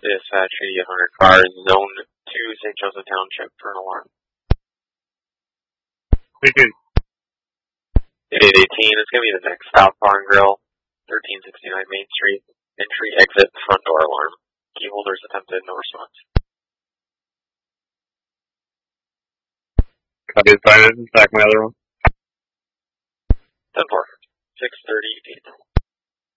Dispatch 8800 cars, Zone 2, St. Joseph Township for an alarm. 8818, it's going to be the next stop, Bar and Grill, 1369 Main Street. Entry, exit, front door alarm. Key holders attempted, no response. Copy the fire, back my other one. 10-4, 6:38.